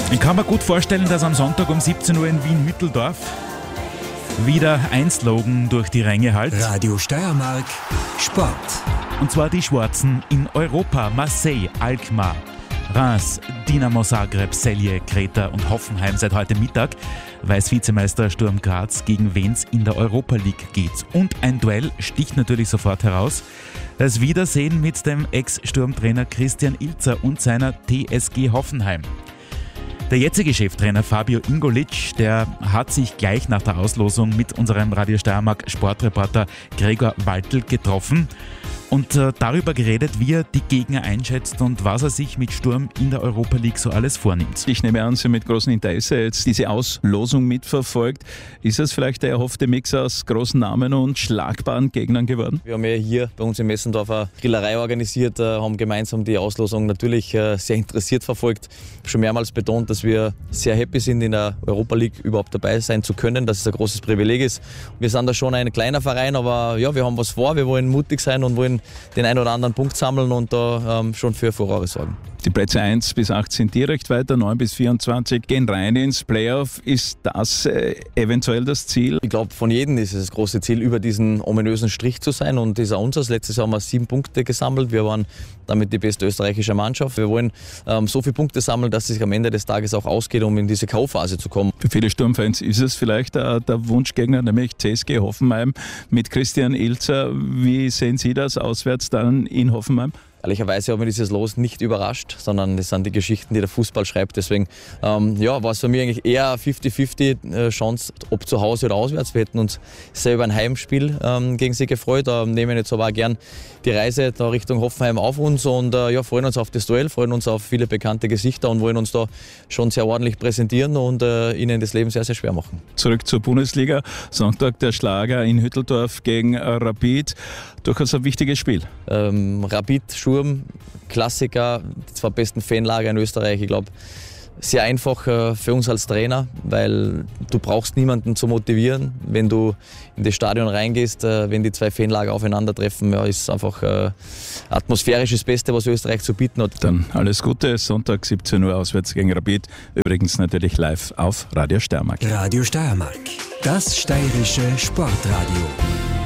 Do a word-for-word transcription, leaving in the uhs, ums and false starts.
Ich kann mir gut vorstellen, dass am Sonntag um siebzehn Uhr in Wien-Mitteldorf wieder ein Slogan durch die Ränge hallt. Radio Steiermark Sport. Und zwar die Schwarzen in Europa. Marseille, Alkmaar, Reims, Dinamo Zagreb, Celje, Kreta und Hoffenheim seit heute Mittag, weiß Vizemeister Sturm Graz, gegen wen's in der Europa League geht. Und ein Duell sticht natürlich sofort heraus. Das Wiedersehen mit dem Ex-Sturmtrainer Christian Ilzer und seiner T S G Hoffenheim. Der jetzige Cheftrainer Fabio Ingolic, der hat sich gleich nach der Auslosung mit unserem Radio Steiermark Sportreporter Gregor Waltl getroffen und äh, darüber geredet, wie er die Gegner einschätzt und was er sich mit Sturm in der Europa League so alles vornimmt. Ich nehme an, Sie mit großem Interesse jetzt diese Auslosung mitverfolgt. Ist es vielleicht der erhoffte Mix aus großen Namen und schlagbaren Gegnern geworden? Wir haben ja hier bei uns in Messendorf eine Grillerei organisiert, haben gemeinsam die Auslosung natürlich sehr interessiert verfolgt. Schon mehrmals betont, dass wir sehr happy sind, in der Europa League überhaupt dabei sein zu können, dass es ein großes Privileg ist. Wir sind da schon ein kleiner Verein, aber ja, wir haben was vor, wir wollen mutig sein und wollen den einen oder anderen Punkt sammeln und da ähm, schon für Furore sorgen. Die Plätze eins bis acht sind direkt weiter, neun bis vierundzwanzig gehen rein ins Playoff. Ist das äh, eventuell das Ziel? Ich glaube, von jedem ist es das große Ziel, über diesen ominösen Strich zu sein, und das ist auch unseres. Letztes Jahr haben wir sieben Punkte gesammelt. Wir waren damit die beste österreichische Mannschaft. Wir wollen ähm, so viele Punkte sammeln, dass es sich am Ende des Tages auch ausgeht, um in diese K O-Phase zu kommen. Für viele Sturmfans ist es vielleicht äh, der Wunschgegner, nämlich C S G Hoffenheim mit Christian Ilzer. Wie sehen Sie das auswärts dann in Hoffenheim? Ehrlicherweise hat mich dieses Los nicht überrascht, sondern das sind die Geschichten, die der Fußball schreibt. Deswegen ähm, ja, war es für mich eigentlich eher fünfzig fünfzig äh, Chance, ob zu Hause oder auswärts. Wir hätten uns selber ein Heimspiel ähm, gegen sie gefreut. Da nehmen wir jetzt aber auch gern die Reise da Richtung Hoffenheim auf uns und äh, ja, freuen uns auf das Duell, freuen uns auf viele bekannte Gesichter und wollen uns da schon sehr ordentlich präsentieren und äh, ihnen das Leben sehr, sehr schwer machen. Zurück zur Bundesliga. Sonntag der Schlager in Hütteldorf gegen Rapid. Durchaus ein wichtiges Spiel. Ähm, Rapid, Sturm, Klassiker, die zwei besten Fanlager in Österreich. Ich glaube, sehr einfach äh, für uns als Trainer, weil du brauchst niemanden zu motivieren. Wenn du in das Stadion reingehst, äh, wenn die zwei Fanlager aufeinandertreffen, ja, ist einfach äh, atmosphärisch das Beste, was Österreich zu bieten hat. Dann alles Gute, Sonntag siebzehn Uhr auswärts gegen Rapid. Übrigens natürlich live auf Radio Steiermark. Radio Steiermark, das steirische Sportradio.